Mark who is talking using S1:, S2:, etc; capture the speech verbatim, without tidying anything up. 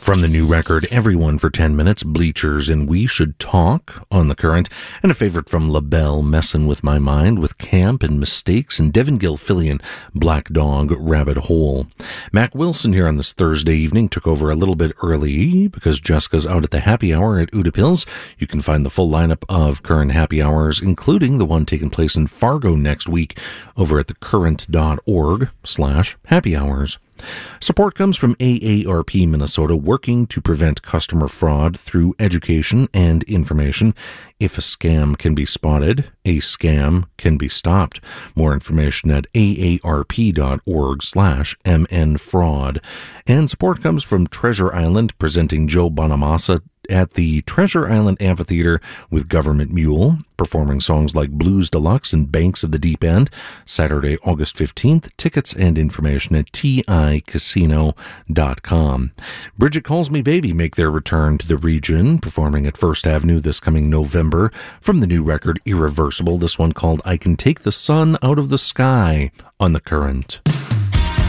S1: From the new record, Everyone for ten minutes, Bleachers and We Should Talk on The Current, and a favorite from LaBelle, Messin' With My Mind with Camp and Mistakes, and Devin Gilfillian, Black Dog, Rabbit Hole. Mac Wilson here on this Thursday evening took over a little bit early because Jessica's out at the happy hour at Utapils. You can find the full lineup of Current happy hours, including the one taking place in Fargo next week, over at thecurrent.org slash happy hours. Support comes from A A R P Minnesota, working to prevent customer fraud through education and information. If a scam can be spotted, a scam can be stopped. More information at aarp.org slash mnfraud. And support comes from Treasure Island, presenting Joe Bonamassa at the Treasure Island Amphitheater with Government Mule, performing songs like Blues Deluxe and Banks of the Deep End, Saturday, August fifteenth. Tickets and information at T I casino dot com. Bridget Calls Me Baby make their return to the region, performing at First Avenue this coming November from the new record Irreversible, this one called I Can Take the Sun Out of the Sky on The Current.